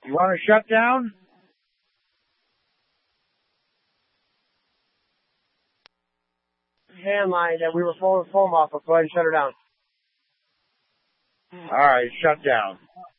You want to shut down? Hand line that we were pulling foam off of. Go ahead and shut her down. All right, shut down.